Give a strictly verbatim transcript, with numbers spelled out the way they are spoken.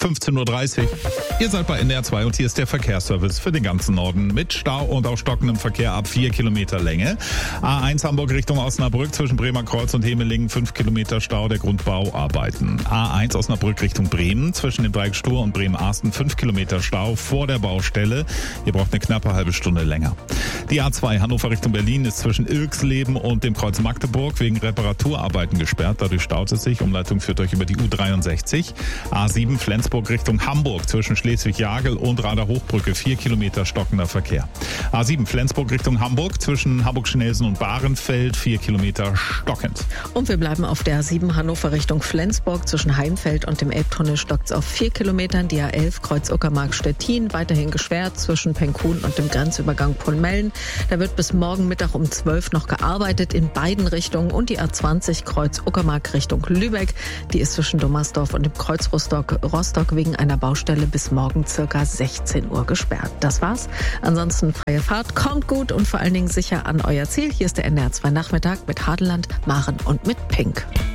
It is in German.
fünfzehn Uhr dreißig. Ihr seid bei N D R zwei und hier ist der Verkehrsservice für den ganzen Norden mit Stau und auch stockendem Verkehr ab vier Kilometer Länge. A eins Hamburg Richtung Osnabrück zwischen Bremer Kreuz und Hemelingen fünf Kilometer Stau der Grundbauarbeiten. A eins Osnabrück Richtung Bremen zwischen dem Dreieck Stur und Bremen-Arsten fünf Kilometer Stau vor der Baustelle. Ihr braucht eine knappe halbe Stunde länger. Die A zwei Hannover Richtung Berlin ist zwischen Ilksleben und dem Kreuz Magdeburg wegen Reparaturarbeiten gesperrt. Dadurch staut es sich. Umleitung führt euch über die U dreiundsechzig. A sieben Flensburg Richtung Hamburg zwischen Schleswig-Jagel und Rader-Hochbrücke vier Kilometer stockender Verkehr. A sieben Flensburg Richtung Hamburg zwischen Hamburg-Schnelsen und Bahrenfeld vier Kilometer stockend. Und wir bleiben auf der A sieben Hannover Richtung Flensburg zwischen Heimfeld und dem Elbtunnel stockt es auf vier Kilometern. Die A elf Kreuz Uckermark-Stettin weiterhin gesperrt zwischen Penkhuhn und dem Grenzübergang Polmellen. Da wird bis morgen Mittag um zwölf noch gearbeitet in beiden Richtungen. Und die A zwanzig Kreuz Uckermark Richtung Lübeck, die ist zwischen Dommersdorf und dem Kreuz Rostock, Rostock wegen einer Baustelle bis morgen circa sechzehn Uhr gesperrt. Das war's. Ansonsten freie Fahrt, kommt gut und vor allen Dingen sicher an euer Ziel. Hier ist der N D R zwei Nachmittag mit Hadeland, Maren und mit Pink.